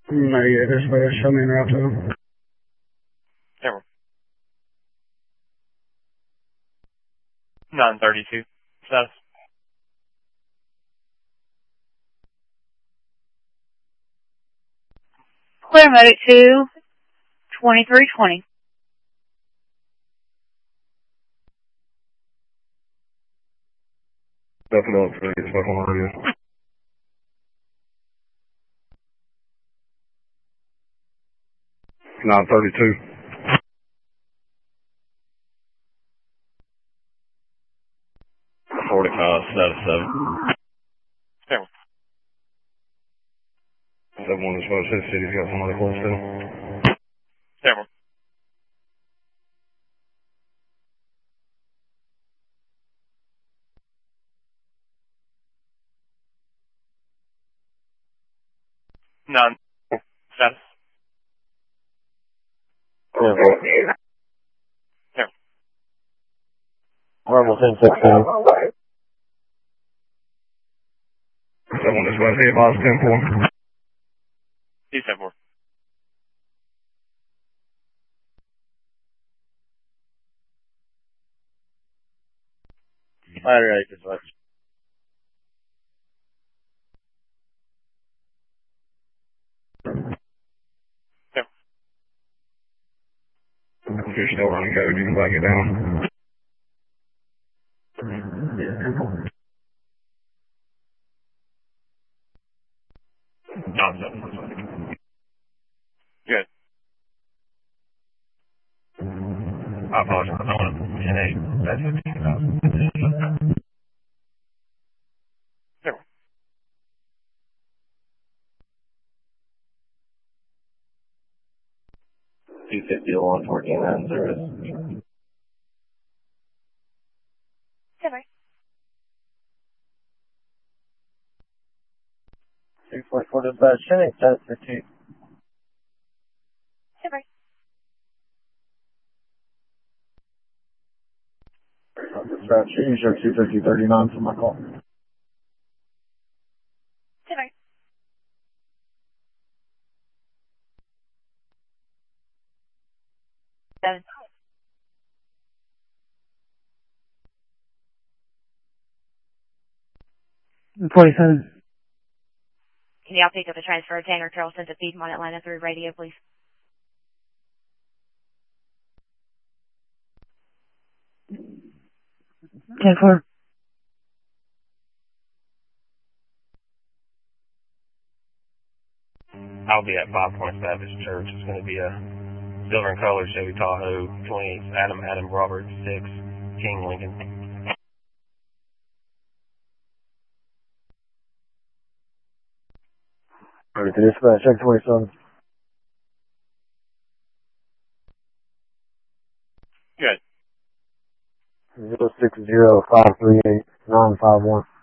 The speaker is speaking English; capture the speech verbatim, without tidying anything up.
No, yeah, this way, show me en route to him. Camera. nine thirty-two. Status. Clear Medic two, twenty-three twenty. Definitely, for get stuck on the radio. nine thirty-two. forty-five, status seven. Camera. seven one is supposed to city's got somebody close to him. Camera. nine. Status. Camera. Camera. Marble ten sixteen. seven one is supposed to hit box ten four. D ten four. Ladder eight is much. If you're still running code, you can back it down. Good. I apologize. I want to ten eight. That's fifteen thousand. Camera. two fifty to one fourteen nine zero. Camera. two four four dispatch, ten eight, status fifteen. Camera. Dispatch, you show two fifty thirty-nine for my call. Camera. Seven. forty-seven. Can y'all pick up a transfer of Tanner Charleston to Piedmont Atlanta through radio, please? ten four. I'll be at Five Points Baptist Church. It's going to be a silver and color Chevy Tahoe, twenty-eight Adam Adam Robert six King Lincoln. Ready to dispatch, check twenty-seven. Good. zero six zero five three eight nine five one.